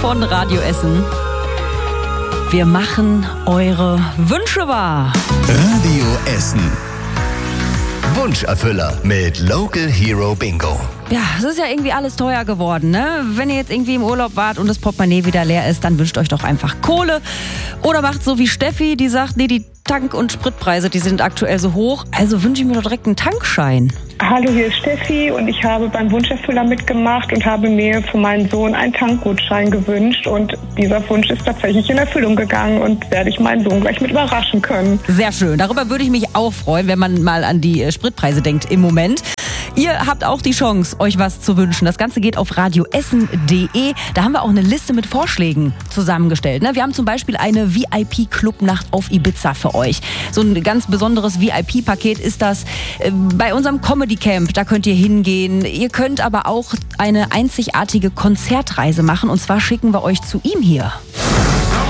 von Radio Essen. Wir machen eure Wünsche wahr. Radio Essen. Wunscherfüller mit Local Hero Bingo. Ja, es ist ja irgendwie alles teuer geworden, ne? Wenn ihr jetzt irgendwie im Urlaub wart und das Portemonnaie wieder leer ist, dann wünscht euch doch einfach Kohle. Oder macht so wie Steffi, die sagt, nee, die Tank- und Spritpreise, die sind aktuell so hoch. Also wünsche ich mir doch direkt einen Tankschein. Hallo, hier ist Steffi und ich habe beim Wunscherfüller mitgemacht und habe mir für meinen Sohn einen Tankgutschein gewünscht. Und dieser Wunsch ist tatsächlich in Erfüllung gegangen und werde ich meinen Sohn gleich mit überraschen können. Sehr schön. Darüber würde ich mich auch freuen, wenn man mal an die Spritpreise denkt im Moment. Ihr habt auch die Chance, euch was zu wünschen. Das Ganze geht auf radioessen.de. Da haben wir auch eine Liste mit Vorschlägen zusammengestellt. Wir haben zum Beispiel eine VIP-Clubnacht auf Ibiza für euch. So ein ganz besonderes VIP-Paket ist das bei unserem Comedy-Camp. Da könnt ihr hingehen. Ihr könnt aber auch eine einzigartige Konzertreise machen. Und zwar schicken wir euch zu ihm hier.